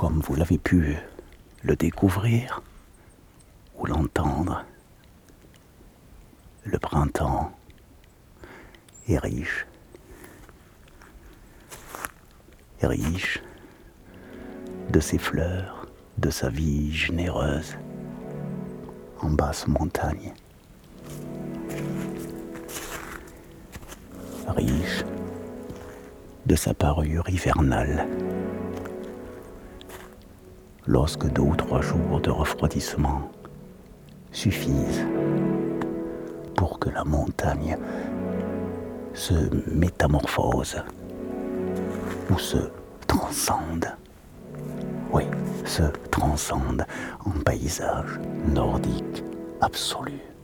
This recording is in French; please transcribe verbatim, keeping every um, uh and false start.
comme vous l'avez pu le découvrir ou l'entendre, le printemps est riche, est riche de ses fleurs, de sa vie généreuse en basse montagne, riche de sa parure hivernale. Lorsque deux ou trois jours de refroidissement suffisent pour que la montagne se métamorphose ou se transcende, oui, se transcende en paysage nordique absolu.